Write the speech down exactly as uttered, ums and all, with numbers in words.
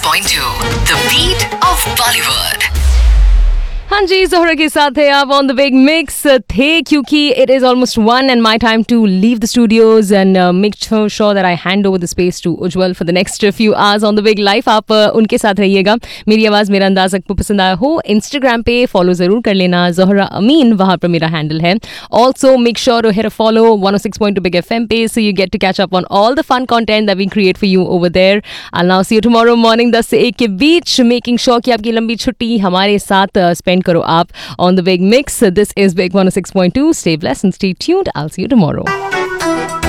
point two, the beat of Bollywood. हाँ जी, जोहरा के साथ है आप ऑन द बिग मिक्स थे क्योंकि it is almost one and my time to leave the studios and make sure that I hand over the space to Ujjwal for the next few hours on the big life. आप uh, उनके साथ रहिएगा. मेरी आवाज़ मेरा अंदाज आपको पसंद आया हो, इंस्टाग्राम पे फॉलो ज़रूर कर लेना, जोहरा अमीन वहाँ पर मेरा हैंडल है. Also make sure to hit a follow one O six point two big F M पे, so you get to catch up on all the fun content that we create for you over there. I now see you tomorrow morning दस से एक के बीच, making sure कि आपकी लंबी छुट्टी हमारे साथ स्पेंड करो आप on the Big Mix. This is Big one oh six point two. Stay blessed and stay tuned. I'll see you tomorrow.